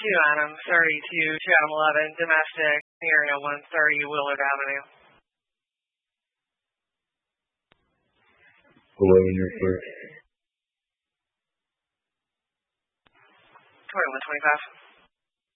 Adam, 32, Chatham 11, domestic, area 130, Willard Avenue. 11, you're clear. 2125.